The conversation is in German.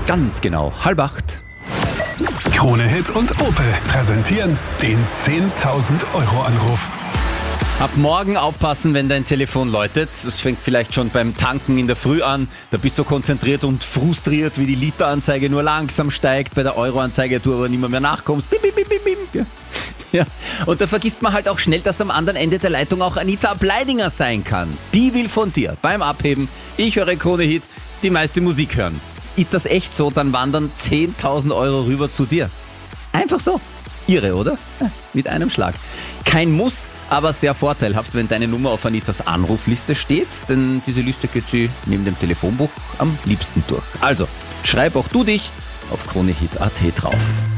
Ganz genau, 7:30. Krone Hit und Opel präsentieren den 10.000 Euro Anruf. Ab morgen aufpassen, wenn dein Telefon läutet. Das fängt vielleicht schon beim Tanken in der Früh an. Da bist du konzentriert und frustriert, wie die Literanzeige nur langsam steigt. Bei der Euroanzeige du aber nicht mehr nachkommst. Bim, bim, bim, bim, bim. Ja. Und da vergisst man halt auch schnell, dass am anderen Ende der Leitung auch Anita Ableidinger sein kann. Die will von dir beim Abheben, ich höre Krone Hit, die meiste Musik hören. Ist das echt so, dann wandern 10.000 Euro rüber zu dir. Einfach so. Irre, oder? Ja, mit einem Schlag. Kein Muss, aber sehr vorteilhaft, wenn deine Nummer auf Anitas Anrufliste steht, denn diese Liste geht sie neben dem Telefonbuch am liebsten durch. Also, schreib auch du dich auf kronehit.at drauf.